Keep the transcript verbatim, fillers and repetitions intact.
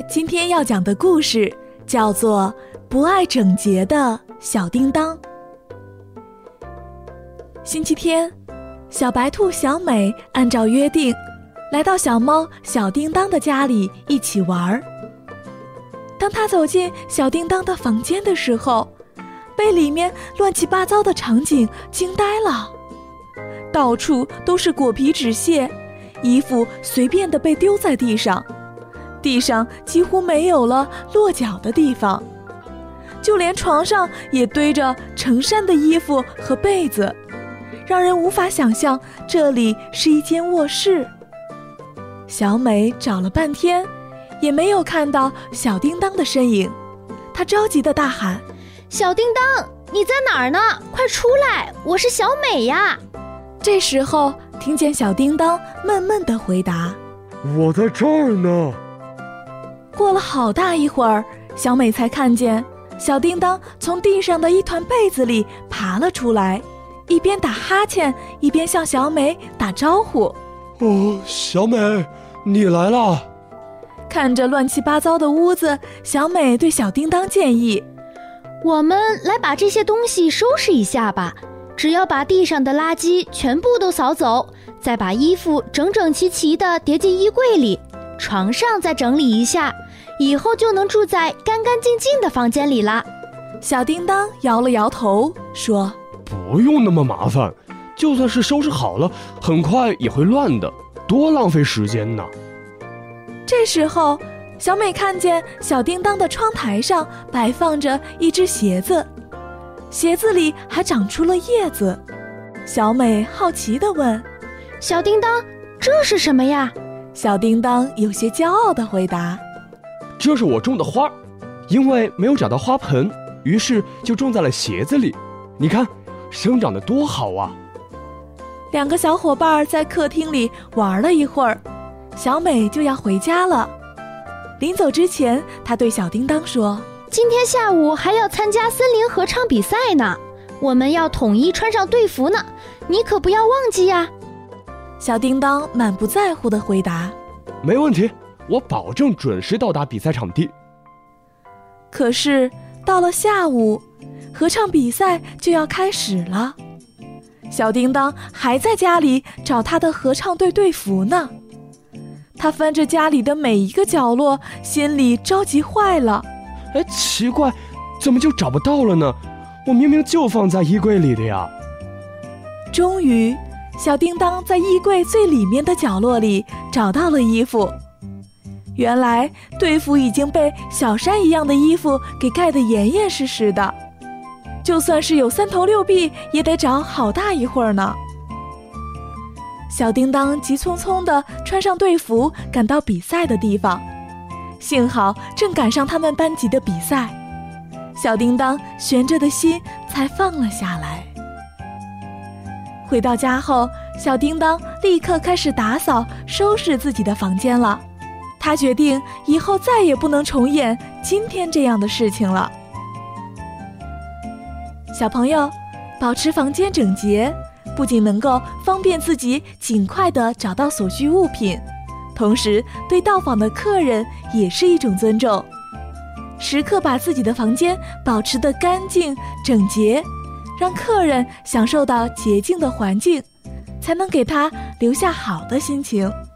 今天要讲的故事叫做《不爱整洁的小叮当》。星期天，小白兔小美按照约定来到小猫小叮当的家里一起玩。当她走进小叮当的房间的时候，被里面乱七八糟的场景惊呆了。到处都是果皮纸屑，衣服随便地被丢在地上，地上几乎没有了落脚的地方，就连床上也堆着成山的衣服和被子，让人无法想象这里是一间卧室。小美找了半天也没有看到小叮当的身影，她着急地大喊： 小叮当，你在哪儿呢？快出来，我是小美呀！ 这时候听见小叮当闷闷地回答： 我在这儿呢。 过了好大一会儿，小美才看见小叮当从地上的一团被子里爬了出来，一边打哈欠一边向小美打招呼。 哦，小美，你来了。 看着乱七八糟的屋子，小美对小叮当建议： 我们来把这些东西收拾一下吧，只要把地上的垃圾全部都扫走，再把衣服整整齐齐地叠进衣柜里，床上再整理一下，以后就能住在干干净净的房间里了。 小叮当摇了摇头说： 不用那么麻烦，就算是收拾好了，很快也会乱的，多浪费时间呢。 这时候小美看见小叮当的窗台上摆放着一只鞋子，鞋子里还长出了叶子。小美好奇地问： 小叮当，这是什么呀？ 小叮当有些骄傲地回答： 这是我种的花，因为没有找到花盆，于是就种在了鞋子里，你看生长得多好啊。 两个小伙伴在客厅里玩了一会儿，小美就要回家了。临走之前，她对小叮当说： 今天下午还要参加森林合唱比赛呢，我们要统一穿上队服呢，你可不要忘记呀。 小叮当满不在乎地回答： 没问题，我保证准时到达比赛场地。 可是到了下午，合唱比赛就要开始了，小叮当还在家里找他的合唱队队服呢。他翻着家里的每一个角落，心里着急坏了。 哎，奇怪，怎么就找不到了呢？我明明就放在衣柜里的呀。 终于，小叮当在衣柜最里面的角落里找到了衣服。原来队服已经被小山一样的衣服给盖得严严实实的，就算是有三头六臂也得找好大一会儿呢。小叮当急匆匆地穿上队服赶到比赛的地方，幸好正赶上他们班级的比赛，小叮当悬着的心才放了下来。回到家后，小叮当立刻开始打扫收拾自己的房间了。他决定以后再也不能重演今天这样的事情了。小朋友，保持房间整洁，不仅能够方便自己尽快地找到所需物品，同时对到访的客人也是一种尊重。时刻把自己的房间保持得干净整洁，让客人享受到洁净的环境，才能给他留下好的心情。